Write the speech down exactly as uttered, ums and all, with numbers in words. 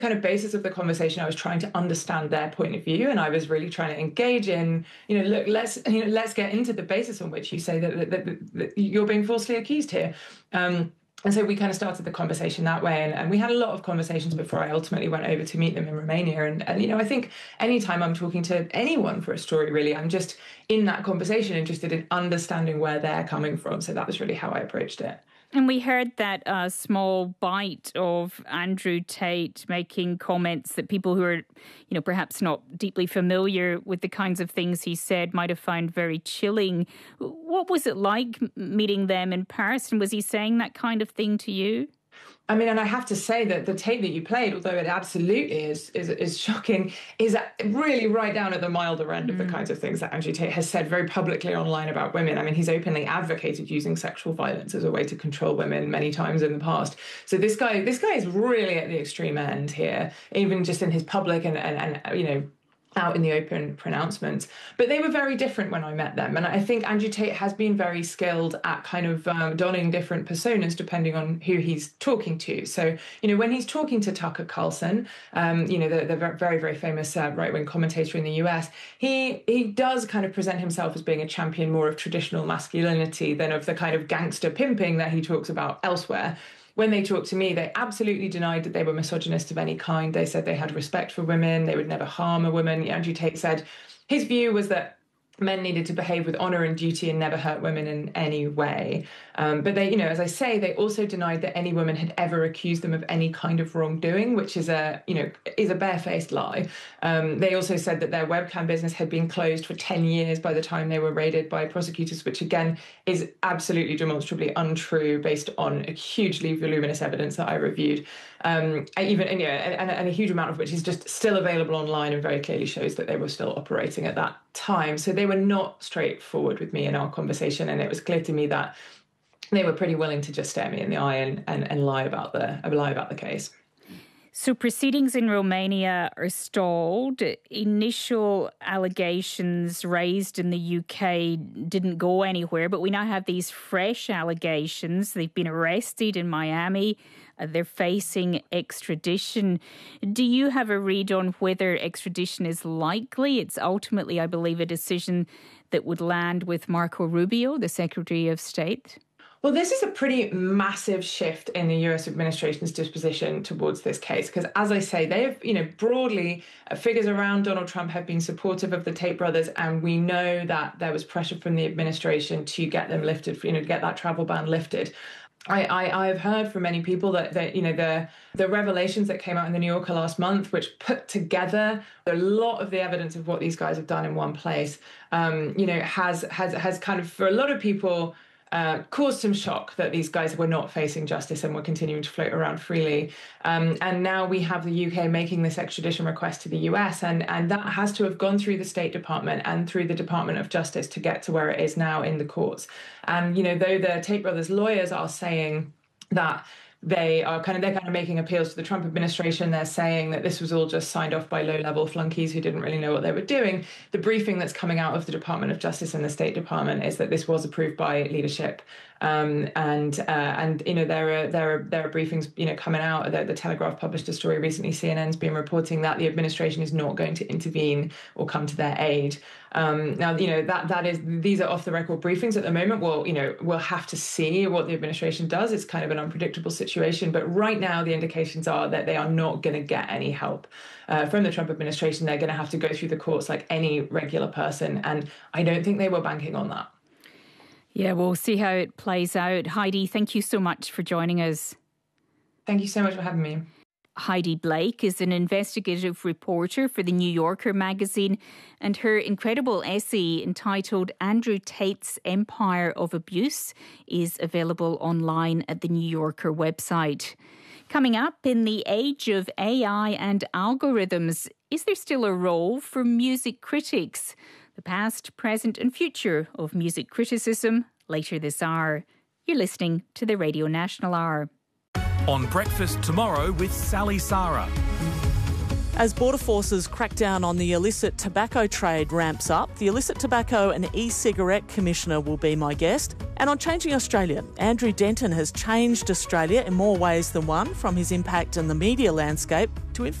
kind of basis of the conversation, I was trying to understand their point of view, and I was really trying to engage in, you know, look, let's, you know, let's get into the basis on which you say that, that, that, that you're being falsely accused here. Um, And so we kind of started the conversation that way. And, and we had a lot of conversations before I ultimately went over to meet them in Romania. And, and, you know, I think anytime I'm talking to anyone for a story, really, I'm just in that conversation interested in understanding where they're coming from. So that was really how I approached it. And we heard that uh, small bite of Andrew Tate making comments that people who are, you know, perhaps not deeply familiar with the kinds of things he said might have found very chilling. What was it like meeting them in Paris? And was he saying that kind of thing to you? I mean, and I have to say that the tape that you played, although it absolutely is is, is shocking, is really right down at the milder end mm. of the kinds of things that Andrew Tate has said very publicly online about women. I mean, he's openly advocated using sexual violence as a way to control women many times in the past. So this guy, this guy is really at the extreme end here, even just in his public and and, and you know, out in the open pronouncements. But they were very different when I met them. And I think Andrew Tate has been very skilled at kind of um, donning different personas depending on who he's talking to. So, you know, when he's talking to Tucker Carlson, um, you know, the, the very, very famous uh, right-wing commentator in the U S, he he does kind of present himself as being a champion more of traditional masculinity than of the kind of gangster pimping that he talks about elsewhere. When they talked to me, they absolutely denied that they were misogynist of any kind. They said they had respect for women. They would never harm a woman. Andrew Tate said his view was that men needed to behave with honour and duty and never hurt women in any way. Um, but they, you know, as I say, they also denied that any woman had ever accused them of any kind of wrongdoing, which is a, you know, is a barefaced lie. Um, they also said that their webcam business had been closed for ten years by the time they were raided by prosecutors, which again is absolutely demonstrably untrue based on a hugely voluminous evidence that I reviewed. Um, even and, you know, and, and a huge amount of which is just still available online and very clearly shows that they were still operating at that time. So they were not straightforward with me in our conversation, and it was clear to me that they were pretty willing to just stare me in the eye and, and, and lie about the lie about the case. So proceedings in Romania are stalled. Initial allegations raised in the U K didn't go anywhere, but we now have these fresh allegations. They've been arrested in Miami. Uh, they're facing extradition. Do you have a read on whether extradition is likely? It's ultimately, I believe, a decision that would land with Marco Rubio, the Secretary of State. Well, this is a pretty massive shift in the U S administration's disposition towards this case, because, as I say, they have, you know, broadly, uh, figures around Donald Trump have been supportive of the Tate brothers, and we know that there was pressure from the administration to get them lifted, you know, to get that travel ban lifted. I, I, I have heard from many people that, that you know, the the revelations that came out in the New Yorker last month, which put together a lot of the evidence of what these guys have done in one place, um, you know, has has has kind of, for a lot of people, Uh, caused some shock that these guys were not facing justice and were continuing to float around freely. Um, and now we have the U K making this extradition request to the U S, and, and that has to have gone through the State Department and through the Department of Justice to get to where it is now in the courts. And, you know, though the Tate brothers' lawyers are saying that they are kind of, they're kind of making appeals to the Trump administration. They're saying that this was all just signed off by low-level flunkies who didn't really know what they were doing. The briefing that's coming out of the Department of Justice and the State Department is that this was approved by leadership. Um, and uh, and you know there are there are there are briefings you know coming out. The, the Telegraph published a story recently. C N N's been reporting that the administration is not going to intervene or come to their aid. Um, now you know that that is these are off the record briefings at the moment. We'll you know we'll have to see what the administration does. It's kind of an unpredictable situation. But right now the indications are that they are not going to get any help uh, from the Trump administration. They're going to have to go through the courts like any regular person, and I don't think they were banking on that. Yeah, we'll see how it plays out. Heidi, thank you so much for joining us. Thank you so much for having me. Heidi Blake is an investigative reporter for the New Yorker magazine, and her incredible essay entitled Andrew Tate's Empire of Abuse is available online at the New Yorker website. Coming up, in the age of A I and algorithms, is there still a role for music critics? The past, present and future of music criticism later this hour. You're listening to the Radio National Hour. On Breakfast Tomorrow with Sally Sara. As Border Forces crack down on the illicit tobacco trade ramps up, the Illicit Tobacco and E-Cigarette Commissioner will be my guest. And on Changing Australia, Andrew Denton has changed Australia in more ways than one, from his impact in the media landscape to